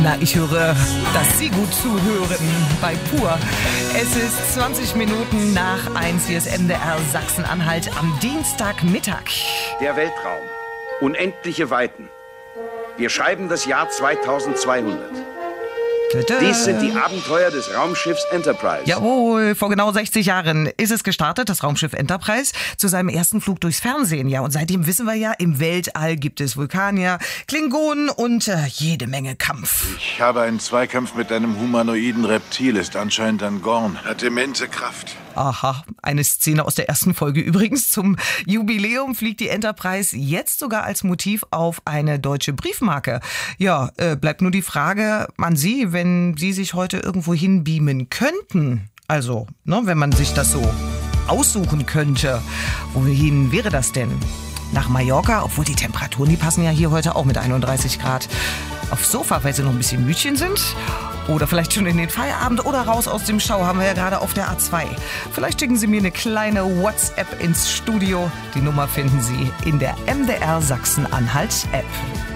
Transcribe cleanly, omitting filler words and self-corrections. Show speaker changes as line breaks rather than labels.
Na, ich höre, dass Sie gut zuhören bei Pur. Es ist 20 Minuten nach 1. Hier ist MDR Sachsen-Anhalt am Dienstagmittag.
Der Weltraum. Unendliche Weiten. Wir schreiben das Jahr 2200. Dies sind die Abenteuer des Raumschiffs Enterprise.
Jawohl, vor genau 60 Jahren ist es gestartet, das Raumschiff Enterprise, zu seinem ersten Flug durchs Fernsehen. Ja, und seitdem wissen wir ja, im Weltall gibt es Vulkanier, Klingonen und jede Menge Kampf.
Ich habe einen Zweikampf mit einem humanoiden Reptil, ist anscheinend ein Gorn. Hat immense Kraft.
Aha, eine Szene aus der ersten Folge übrigens. Zum Jubiläum fliegt die Enterprise jetzt sogar als Motiv auf eine deutsche Briefmarke. Ja, bleibt nur die Frage an Sie, wenn Sie sich heute irgendwo hinbeamen könnten. Also, ne, wenn man sich das so aussuchen könnte. Wohin wäre das denn? Nach Mallorca, obwohl die Temperaturen, die passen ja hier heute auch mit 31 Grad. Aufs Sofa, weil sie noch ein bisschen müdchen sind. Oder vielleicht schon in den Feierabend oder raus aus dem Schau, haben wir ja gerade auf der A2. Vielleicht schicken Sie mir eine kleine WhatsApp ins Studio. Die Nummer finden Sie in der MDR Sachsen-Anhalt App.